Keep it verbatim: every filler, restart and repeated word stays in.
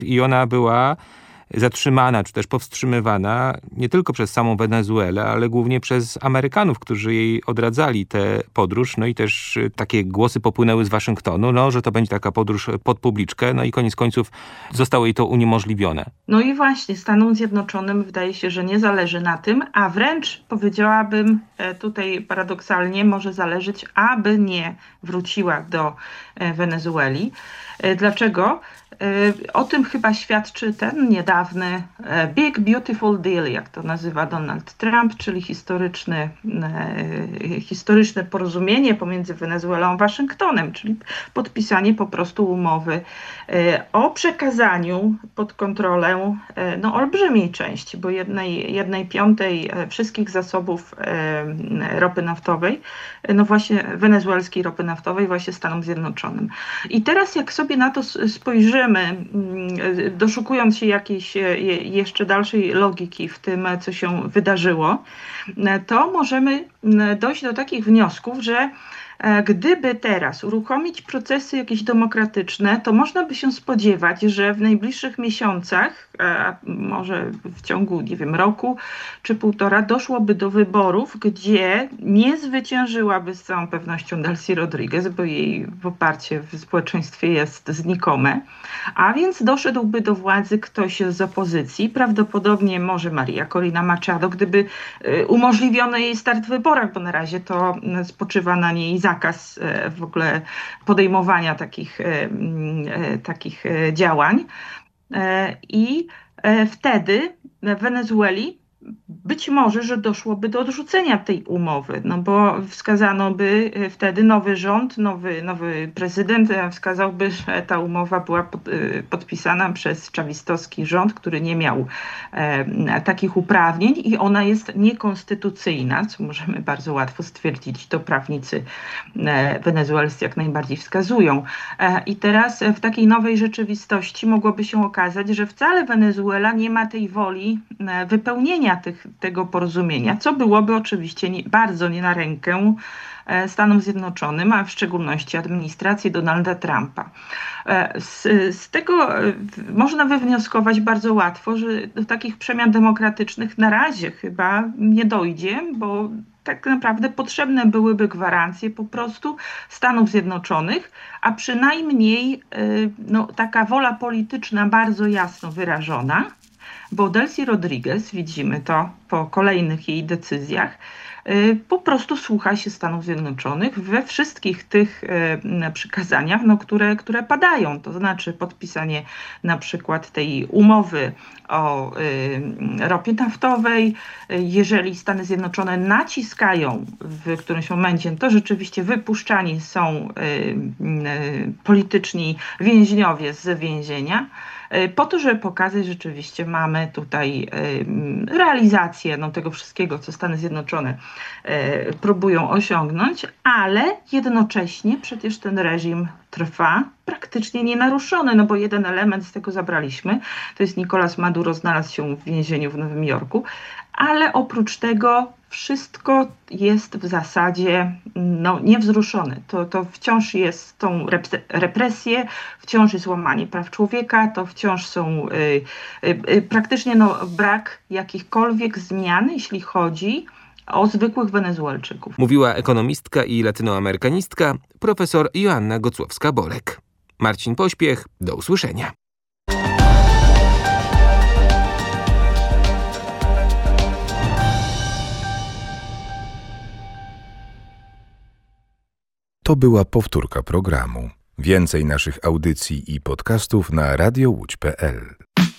I ona była zatrzymana, czy też powstrzymywana nie tylko przez samą Wenezuelę, ale głównie przez Amerykanów, którzy jej odradzali tę podróż. No i też takie głosy popłynęły z Waszyngtonu, no, że to będzie taka podróż pod publiczkę. No i koniec końców zostało jej to uniemożliwione. No i właśnie Stanom Zjednoczonym wydaje się, że nie zależy na tym, a wręcz powiedziałabym tutaj paradoksalnie może zależeć, aby nie wróciła do Wenezueli. Dlaczego? O tym chyba świadczy ten niedawny Big Beautiful Deal, jak to nazywa Donald Trump, czyli historyczny, historyczne porozumienie pomiędzy Wenezuelą a Waszyngtonem, czyli podpisanie po prostu umowy o przekazaniu pod kontrolę no, olbrzymiej części, bo jednej, jednej piątej wszystkich zasobów ropy naftowej, no właśnie wenezuelskiej ropy naftowej właśnie Stanom Zjednoczonym. I teraz jak sobie na to spojrzymy, doszukując się jakiejś jeszcze dalszej logiki w tym, co się wydarzyło, to możemy dojść do takich wniosków, że gdyby teraz uruchomić procesy jakieś demokratyczne, to można by się spodziewać, że w najbliższych miesiącach, a może w ciągu, nie wiem, roku czy półtora, doszłoby do wyborów, gdzie nie zwyciężyłaby z całą pewnością Delcy Rodriguez, bo jej poparcie w społeczeństwie jest znikome, a więc doszedłby do władzy ktoś z opozycji, prawdopodobnie może Maria Corina Machado, gdyby umożliwiono jej start w wyborach, bo na razie to spoczywa na niej zakaz w ogóle podejmowania takich, takich działań. I wtedy w Wenezueli być może, że doszłoby do odrzucenia tej umowy, no bo wskazano by wtedy nowy rząd, nowy, nowy prezydent wskazałby, że ta umowa była pod, podpisana przez czawistowski rząd, który nie miał e, takich uprawnień i ona jest niekonstytucyjna, co możemy bardzo łatwo stwierdzić, to prawnicy e, wenezuelscy jak najbardziej wskazują. E, I teraz w takiej nowej rzeczywistości mogłoby się okazać, że wcale Wenezuela nie ma tej woli e, wypełnienia Tych, tego porozumienia, co byłoby oczywiście nie, bardzo nie na rękę e, Stanom Zjednoczonym, a w szczególności administracji Donalda Trumpa. E, z, z tego e, można wywnioskować bardzo łatwo, że do takich przemian demokratycznych na razie chyba nie dojdzie, bo tak naprawdę potrzebne byłyby gwarancje po prostu Stanów Zjednoczonych, a przynajmniej e, no, taka wola polityczna bardzo jasno wyrażona, bo Delcy Rodriguez, widzimy to po kolejnych jej decyzjach, po prostu słucha się Stanów Zjednoczonych we wszystkich tych przykazaniach, no, które, które padają. To znaczy podpisanie na przykład tej umowy o y, ropie naftowej. Jeżeli Stany Zjednoczone naciskają w którymś momencie, to rzeczywiście wypuszczani są y, y, polityczni więźniowie z więzienia, po to, żeby pokazać, że rzeczywiście mamy tutaj y, realizację no, tego wszystkiego, co Stany Zjednoczone y, próbują osiągnąć, ale jednocześnie przecież ten reżim trwa praktycznie nienaruszony, no bo jeden element z tego zabraliśmy, to jest Nicolás Maduro, znalazł się w więzieniu w Nowym Jorku, ale oprócz tego wszystko jest w zasadzie no, niewzruszone. To, to wciąż jest tą represję, wciąż jest łamanie praw człowieka, to wciąż są y, y, praktycznie no, brak jakichkolwiek zmian, jeśli chodzi o zwykłych Wenezuelczyków. Mówiła ekonomistka i latynoamerykanistka profesor Joanna Gocłowska-Bolek. Marcin Pośpiech, do usłyszenia. To była powtórka programu. Więcej naszych audycji i podcastów na radio łódź kropka pe el.